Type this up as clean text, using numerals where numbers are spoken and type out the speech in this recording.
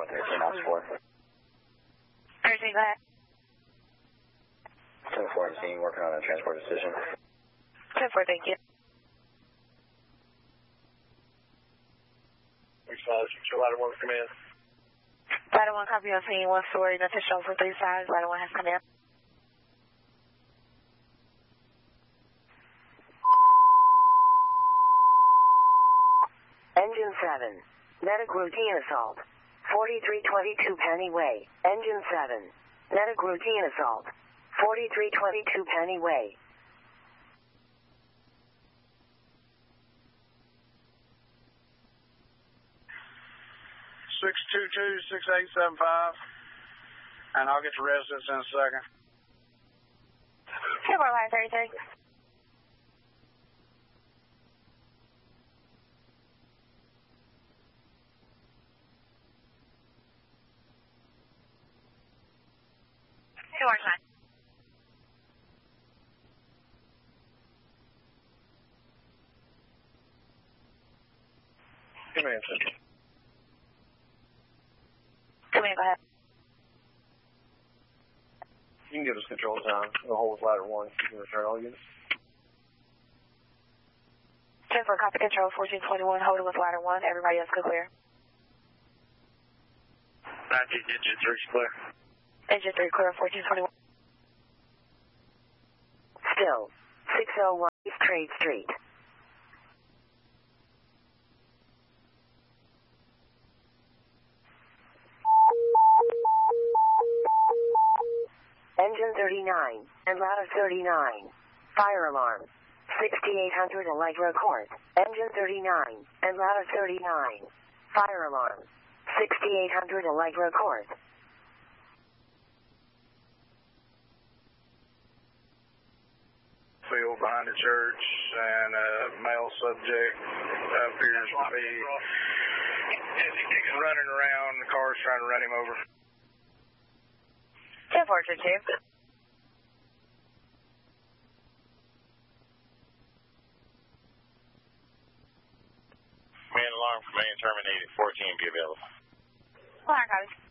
13 ops 4. 13, go ahead. 10-14, working on a transport decision. 10-4, thank you. Ladder 1 come in. Ladder 1, copy on scene, 1 story, nothing shows for 3 sides. Ladder 1 has come in. Engine 7, medic routine assault. 4322 Penny Way. Engine 7, medic routine assault. 4322 Penny Way. Six 6875, and I'll get to residence in a second. 10-4, line 33. Time. Come in, sister. Come in, go ahead. You can give us control time. We'll hold with ladder 1. You can return all units. 10-4, copy control, 1421, hold it with ladder 1. Everybody else go clear. 19, engine 3's clear. Engine 3 clear, 1421. Still, 601 East Trade Street. Engine 39 and ladder 39. Fire alarm. 6800 Allegra Court. Engine 39 and ladder 39. Fire alarm. 6800 Allegra Court. Field behind the church, and a male subject appears to be running around. The car's trying to run him over. 10-4-2-2. Man alarm for main terminated. 14 be available. Alarm, copy.